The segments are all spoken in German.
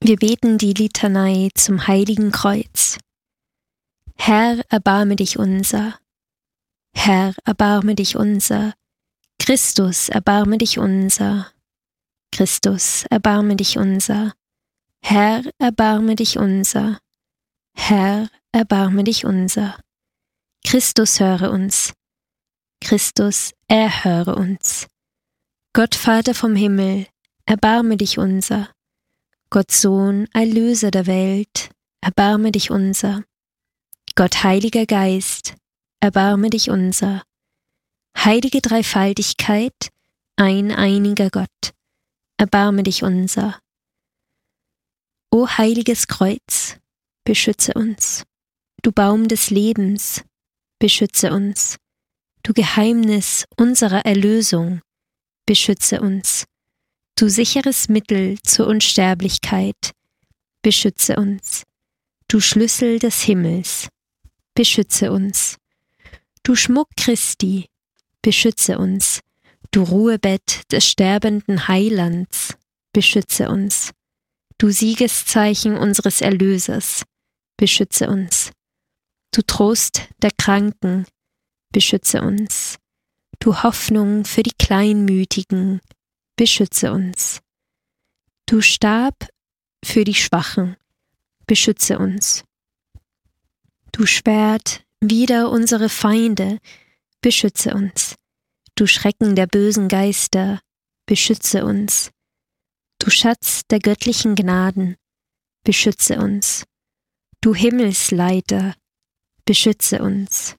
Wir beten die Litanei zum heiligen Kreuz. Herr, erbarme dich unser. Herr, erbarme dich unser. Christus, erbarme dich unser. Christus, erbarme dich unser. Herr, erbarme dich unser. Herr, erbarme dich unser. Christus, höre uns. Christus, erhöre uns. Gott Vater vom Himmel, erbarme dich unser. Gott Sohn, Erlöser der Welt, erbarme dich unser. Gott Heiliger Geist, erbarme dich unser. Heilige Dreifaltigkeit, ein einiger Gott, erbarme dich unser. O heiliges Kreuz, beschütze uns. Du Baum des Lebens, beschütze uns. Du Geheimnis unserer Erlösung, beschütze uns. Du sicheres Mittel zur Unsterblichkeit, beschütze uns. Du Schlüssel des Himmels, beschütze uns. Du Schmuck Christi, beschütze uns. Du Ruhebett des sterbenden Heilands, beschütze uns. Du Siegeszeichen unseres Erlösers, beschütze uns. Du Trost der Kranken, beschütze uns. Du Hoffnung für die Kleinmütigen, beschütze uns. Du Stab für die Schwachen, beschütze uns. Du Schwert wider unsere Feinde, beschütze uns. Du Schrecken der bösen Geister, beschütze uns. Du Schatz der göttlichen Gnaden, beschütze uns. Du Himmelsleiter, beschütze uns.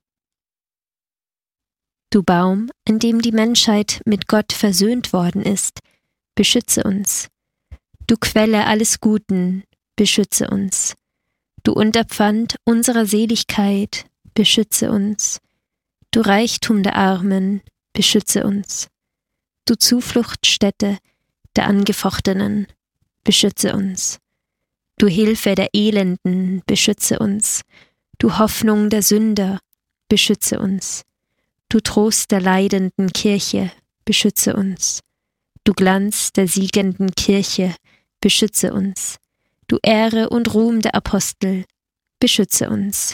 Du Baum, an dem die Menschheit mit Gott versöhnt worden ist, beschütze uns. Du Quelle alles Guten, beschütze uns. Du Unterpfand unserer Seligkeit, beschütze uns. Du Reichtum der Armen, beschütze uns. Du Zufluchtsstätte der Angefochtenen, beschütze uns. Du Hilfe der Elenden, beschütze uns. Du Hoffnung der Sünder, beschütze uns. Du Trost der leidenden Kirche, beschütze uns. Du Glanz der siegenden Kirche, beschütze uns. Du Ehre und Ruhm der Apostel, beschütze uns.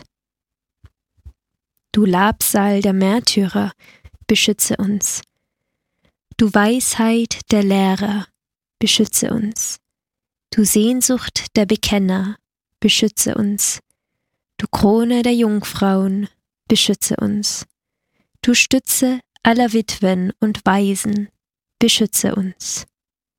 Du Labsal der Märtyrer, beschütze uns. Du Weisheit der Lehrer, beschütze uns. Du Sehnsucht der Bekenner, beschütze uns. Du Krone der Jungfrauen, beschütze uns. Du Stütze aller Witwen und Waisen, beschütze uns.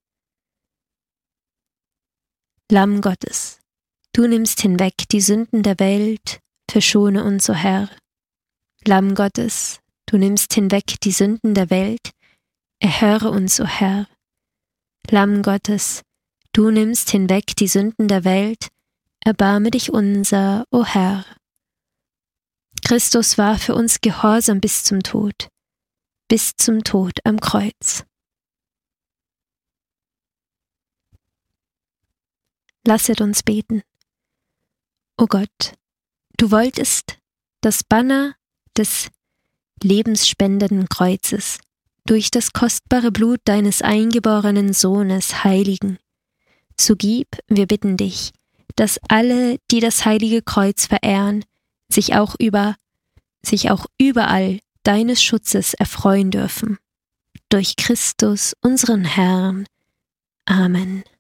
Lamm Gottes, du nimmst hinweg die Sünden der Welt, verschone uns, o Herr. Lamm Gottes, du nimmst hinweg die Sünden der Welt, erhöre uns, o Herr. Lamm Gottes, du nimmst hinweg die Sünden der Welt, erbarme dich unser, o Herr. Christus war für uns gehorsam bis zum Tod am Kreuz. Lasset uns beten. O Gott, du wolltest das Banner des lebensspendenden Kreuzes durch das kostbare Blut deines eingeborenen Sohnes heiligen. So gib, wir bitten dich, dass alle, die das heilige Kreuz verehren, sich auch überall deines Schutzes erfreuen dürfen. Durch Christus, unseren Herrn. Amen.